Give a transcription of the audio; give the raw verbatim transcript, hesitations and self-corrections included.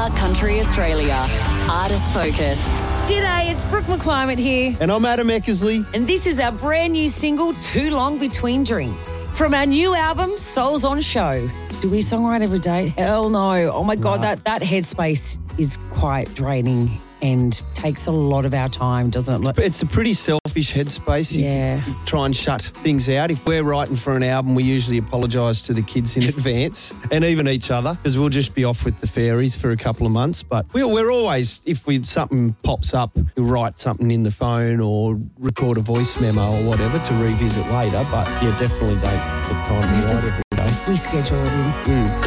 Star Country Australia. Artist Focus. G'day, it's Brooke McClimate here. And I'm Adam Eckersley. And this is our brand new single, Too Long Between Drinks. From our new album, Souls on Show. Do we songwrite every day? Hell no. Oh my God, No. that, that headspace is quite draining and takes a lot of our time, doesn't it? It's a pretty selfish headspace. You Yeah. can try and shut things out. If we're writing for an album, we usually apologise to the kids in advance and even each other because we'll just be off with the fairies for a couple of months. But we're, we're always, if we something pops up, we'll write something in the phone or record a voice memo or whatever to revisit later. But yeah, definitely don't put time to write every day. We schedule it in. Mm.